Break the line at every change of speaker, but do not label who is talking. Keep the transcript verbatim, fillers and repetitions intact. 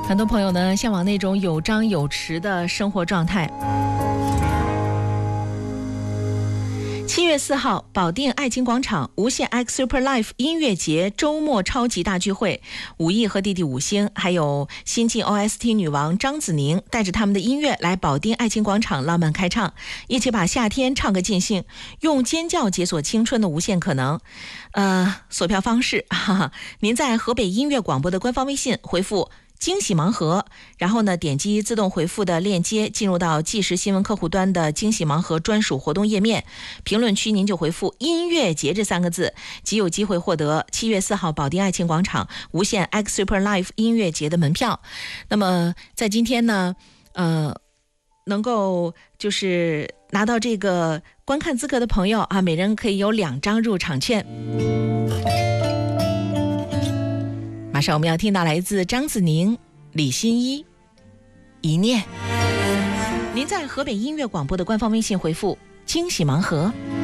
很多朋友呢向往那种有张有弛的生活状态。七月四号，保定爱情广场无限 X Super Life 音乐节周末超级大聚会，武艺和弟弟五星，还有新晋 O S T 女王张子宁，带着他们的音乐来保定爱情广场浪漫开唱，一起把夏天唱个尽兴，用尖叫解锁青春的无限可能。呃，索票方式，哈哈，您在河北音乐广播的官方微信回复惊喜盲盒，然后呢点击自动回复的链接，进入到即时新闻客户端的惊喜盲盒专属活动页面，评论区您就回复音乐节这三个字，即有机会获得七月四号保定爱情广场无限 X Super Life 音乐节的门票。那么在今天呢呃能够就是拿到这个观看资格的朋友啊，每人可以有两张入场券。马上我们要听到来自张子宁、李心一一念。您在河北音乐广播的官方微信回复惊喜盲盒。